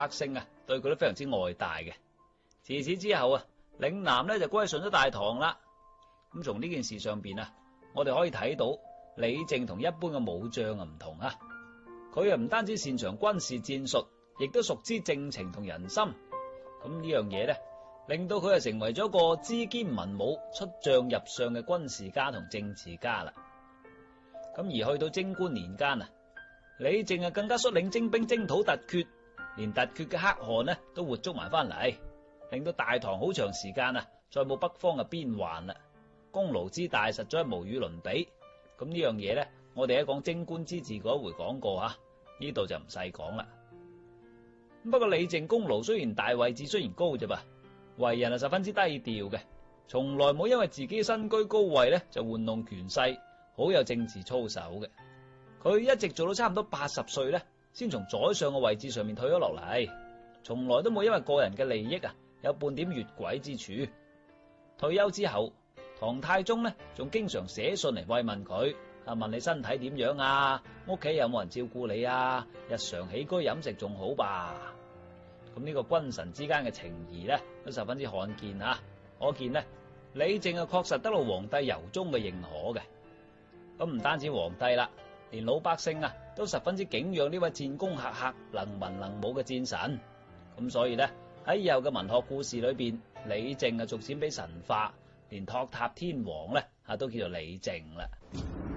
百姓啊對佢都非常之愛戴嘅。自此之後啊，嶺南咧就歸順咗大唐啦。咁從呢件事上邊啊，我哋可以睇到李靖同一般嘅武將唔同啊。佢啊唔單止擅長軍事戰術，亦都熟知政情同人心。咁呢樣嘢咧，令到佢啊成為咗一個知兼文武、出將入相嘅軍事家同政治家啦。咁而去到貞觀年間啊，李靖啊更加率領精兵征討突厥，連突厥嘅可汗呢都活捉埋翻嚟，令到大唐好長時間啊再冇北方嘅邊患啦。功勞之大，實在係無與倫比。咁呢樣嘢呢，我哋喺講貞觀之治嗰一回講過吓，呢度就唔細講啦。不過李靖功勞雖然大，位置雖然高啫噃，為人係十分之低調嘅，從來冇因為自己身居高位呢就玩弄權勢，好有政治操守嘅。佢一直做到差唔多80歲呢，先從宰相嘅位置上面退咗落嚟，從來都冇因為個人嘅利益啊有半點越軌之處。退休之後，唐太宗呢仲經常寫信嚟慰問佢，問你身體點樣啊，屋企有冇人照顧你啊，日常起居飲食仲好吧？咁呢個君臣之間嘅情誼呢，都十分之罕見啊！可見呢，李靖啊確實得到皇帝由衷嘅認可嘅。咁唔單止皇帝啦，連老百姓啊都十分之敬仰呢位戰功赫赫、能文能武嘅戰神。咁所以呢，喺以後嘅文學故事裏邊，李靖啊逐漸被神化，連托塔天王呢都叫做李靖啦。